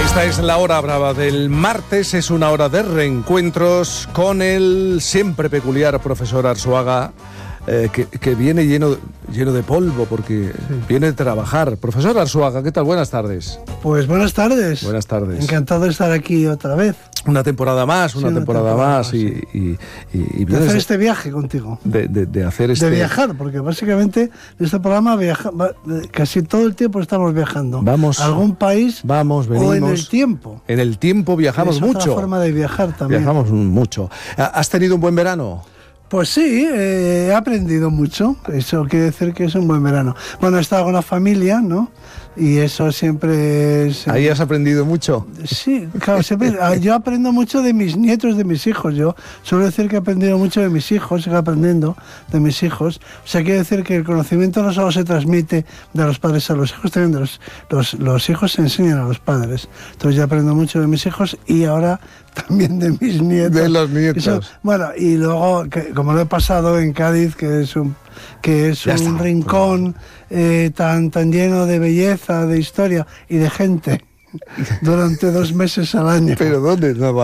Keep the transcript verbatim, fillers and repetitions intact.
Esta es la hora brava del martes, es una hora de reencuentros con el siempre peculiar profesor Arzuaga, eh, que, que viene lleno, lleno de polvo porque sí. viene de trabajar. Profesor Arzuaga, ¿qué tal? Buenas tardes. Pues buenas tardes. Buenas tardes. Encantado de estar aquí otra vez. Una temporada más, una, sí, una temporada, temporada más, más y, sí. y, y, y de hacer este viaje contigo. De, de, de hacer este... De viajar, porque básicamente en este programa viaja, casi todo el tiempo estamos viajando. Vamos a algún país vamos, venimos, o en el tiempo. En el tiempo viajamos es mucho. Es otra forma de viajar también. Viajamos mucho. ¿Has tenido un buen verano? Pues sí, eh, he aprendido mucho. Eso quiere decir que es un buen verano. Bueno, he estado con la familia, ¿no? Y eso siempre es... ¿Ahí has aprendido mucho? Sí, claro, siempre, yo aprendo mucho de mis nietos, de mis hijos. Yo suelo decir que he aprendido mucho de mis hijos, sigo aprendiendo de mis hijos. O sea, quiere decir que el conocimiento no solo se transmite de los padres a los hijos, también de los, los, los hijos se enseñan a los padres. Entonces yo aprendo mucho de mis hijos y ahora también de mis nietos. De los nietos. Eso, bueno, y luego, que, como lo he pasado en Cádiz, que es un... que es ya un está, rincón eh, tan, tan lleno de belleza, de historia y de gente durante dos meses al año. ¿Pero dónde? No,